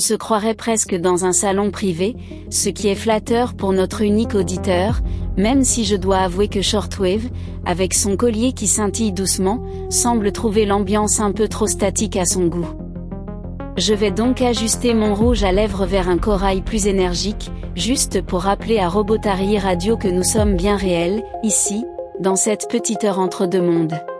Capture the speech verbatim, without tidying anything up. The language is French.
se croirait presque dans un salon privé, ce qui est flatteur pour notre unique auditeur, même si je dois avouer que Shortwave, avec son collier qui scintille doucement, semble trouver l'ambiance un peu trop statique à son goût. Je vais donc ajuster mon rouge à lèvres vers un corail plus énergique, juste pour rappeler à Robotary Radio que nous sommes bien réels, ici, dans cette petite heure entre deux mondes.